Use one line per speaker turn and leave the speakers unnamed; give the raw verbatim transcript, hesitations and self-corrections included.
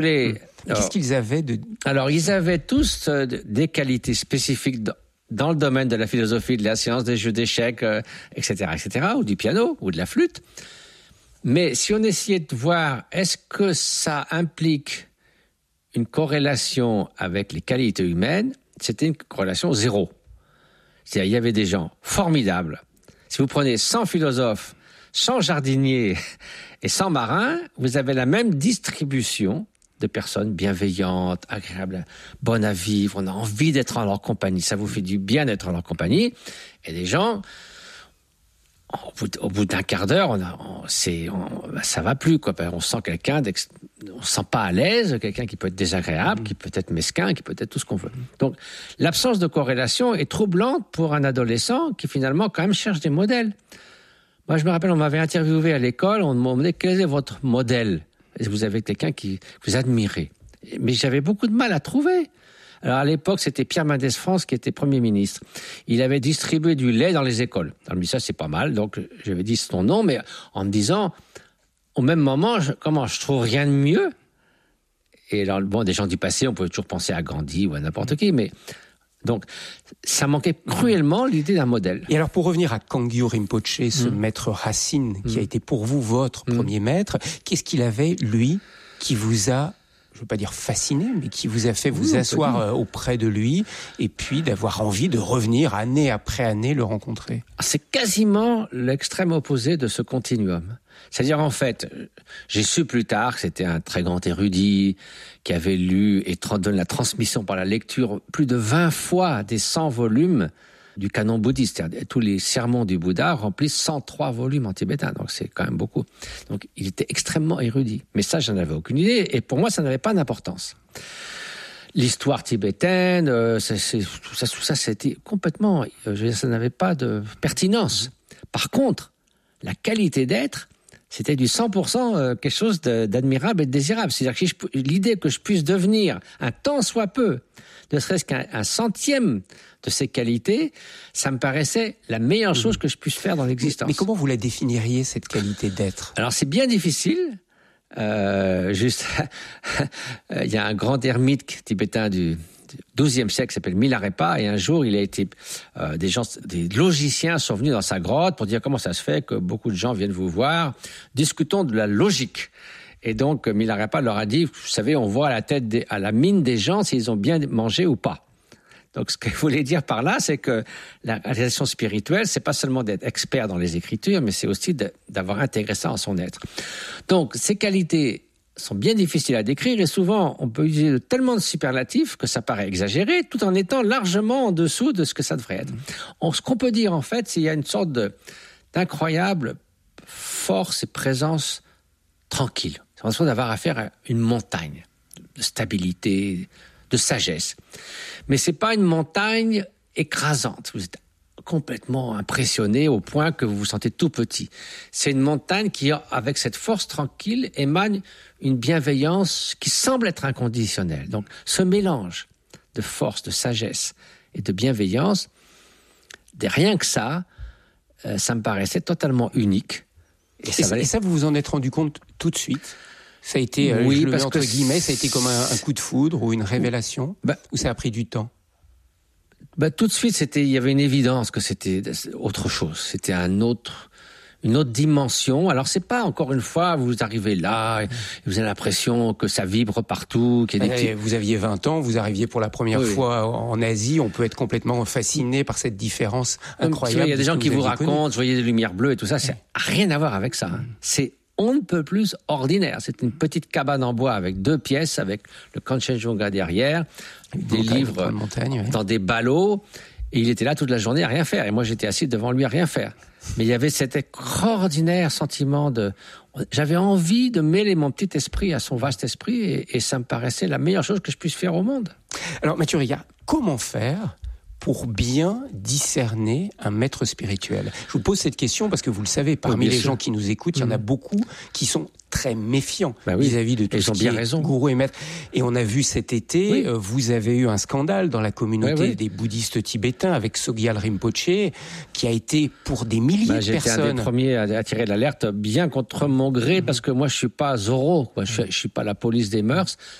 Les,
Qu'est-ce alors, qu'ils avaient de...
Alors, ils avaient tous euh, des qualités spécifiques dans, dans le domaine de la philosophie, de la science, des jeux d'échecs, euh, et cetera, et cetera, ou du piano, ou de la flûte. Mais si on essayait de voir, est-ce que ça implique une corrélation avec les qualités humaines, c'était une corrélation zéro. C'est-à-dire, il y avait des gens formidables. Si vous prenez cent philosophes, cent jardiniers et cent marins, vous avez la même distribution de personnes bienveillantes, agréables, bonnes à vivre, on a envie d'être en leur compagnie, ça vous fait du bien d'être en leur compagnie, et des gens, au bout, au bout d'un quart d'heure, on a, on, c'est, on, ça va plus, quoi. On sent quelqu'un, on se sent pas à l'aise, quelqu'un qui peut être désagréable, qui peut être mesquin, qui peut être tout ce qu'on veut. Donc, l'absence de corrélation est troublante pour un adolescent qui finalement quand même cherche des modèles. Moi, je me rappelle, on m'avait interviewé à l'école, on me demandait quel est votre modèle. Est-ce que vous avez quelqu'un qui vous admirez? Mais j'avais beaucoup de mal à trouver. Alors à l'époque, c'était Pierre Mendès France qui était Premier ministre. Il avait distribué du lait dans les écoles. Alors, je me dis, ça, c'est pas mal. Donc, j'avais dit son nom, mais en me disant, au même moment, je, comment, je trouve rien de mieux. Et alors, bon, des gens du passé, on pouvait toujours penser à Gandhi ou à n'importe qui, mais... Donc, ça manquait cruellement l'idée d'un modèle.
Et alors, pour revenir à Kangyo Rinpoche, ce mmh. maître racine qui mmh. a été pour vous votre mmh. premier maître, qu'est-ce qu'il avait, lui, qui vous a, je ne veux pas dire fasciné, mais qui vous a fait vous oui, asseoir auprès de lui et puis d'avoir envie de revenir année après année le rencontrer?
C'est quasiment l'extrême opposé de ce continuum. C'est-à-dire, en fait, j'ai su plus tard que c'était un très grand érudit qui avait lu et donné la transmission par la lecture plus de vingt fois des cent volumes du canon bouddhiste. C'est-à-dire, tous les sermons du Bouddha remplissent cent trois volumes en tibétain, donc c'est quand même beaucoup. Donc, il était extrêmement érudit. Mais ça, je n'en avais aucune idée, et pour moi, ça n'avait pas d'importance. L'histoire tibétaine, euh, c'est, c'est, tout ça, tout ça, c'était complètement... Euh, je veux dire, ça n'avait pas de pertinence. Par contre, la qualité d'être, c'était du cent pour cent quelque chose de, d'admirable et de désirable. C'est-à-dire que si je, l'idée que je puisse devenir un tant soit peu, ne serait-ce qu'un un centième de ces qualités, ça me paraissait la meilleure chose que je puisse faire dans l'existence.
Mais, mais comment vous la définiriez, cette qualité d'être?
Alors c'est bien difficile. Euh, juste, il y a un grand ermite tibétain du douzième siècle qui s'appelle Milarepa, et un jour il a été euh, des gens, des logiciens sont venus dans sa grotte pour dire comment ça se fait que beaucoup de gens viennent vous voir. Discutons de la logique. Et donc Milarepa leur a dit, vous savez, on voit à la tête, des, à la mine des gens s'ils ont bien mangé ou pas. Donc, ce qu'il voulait dire par là, c'est que la réalisation spirituelle, c'est pas seulement d'être expert dans les Écritures, mais c'est aussi de, d'avoir intégré ça en son être. Donc, ces qualités sont bien difficiles à décrire et souvent, on peut utiliser tellement de superlatifs que ça paraît exagéré, tout en étant largement en dessous de ce que ça devrait être. On, ce qu'on peut dire, en fait, c'est qu'il y a une sorte de, d'incroyable force et présence tranquille. C'est l'impression d'avoir affaire à une montagne de stabilité, de sagesse. Mais c'est pas une montagne écrasante. Vous êtes complètement impressionné au point que vous vous sentez tout petit. C'est une montagne qui, avec cette force tranquille, émane une bienveillance qui semble être inconditionnelle. Donc, ce mélange de force, de sagesse et de bienveillance, rien que ça, euh, ça me paraissait totalement unique.
Et, et, ça, valait... et ça, vous vous en êtes rendu compte tout de suite? Ça a été, oui, je le mets entre que guillemets, ça a été comme un, un coup de foudre ou une révélation, bah, ou ça a pris du temps?
Bah, tout de suite, c'était, il y avait une évidence que c'était autre chose. C'était un autre, une autre dimension. Alors, c'est pas, encore une fois, vous arrivez là, et vous avez l'impression que ça vibre partout, qu'il y a des petits...
Vous aviez vingt ans, vous arriviez pour la première oui, fois oui. en Asie, on peut être complètement fasciné par cette différence incroyable.
Il y a des gens qui vous racontent, vous voyez des lumières bleues et tout ça, ça n'a rien à voir avec ça. Mmh. C'est on ne peut plus ordinaire. C'est une petite cabane en bois avec deux pièces, avec le Kanchenjunga derrière, des montagne, livres montagne, oui. dans des ballots, et il était là toute la journée à rien faire. Et moi, j'étais assis devant lui à rien faire. Mais il y avait cet extraordinaire sentiment de... J'avais envie de mêler mon petit esprit à son vaste esprit, et, et ça me paraissait la meilleure chose que je puisse faire au monde.
Alors, Mathieu Ricard, comment faire pour bien discerner un maître spirituel? Je vous pose cette question parce que vous le savez, parmi oui, les sûr. gens qui nous écoutent, il mmh. y en a beaucoup qui sont très méfiants bah oui. vis-à-vis de tout Ils ce qui est raison. gourou et maître. Et on a vu cet été, oui. euh, vous avez eu un scandale dans la communauté oui, oui. des bouddhistes tibétains avec Sogyal Rinpoché, qui a été pour des milliers bah, de
j'étais
personnes.
J'étais un des premiers à, à tirer l'alerte, bien contre mon gré, mmh. parce que moi je suis pas Zorro, quoi. Je, je suis pas la police des mœurs.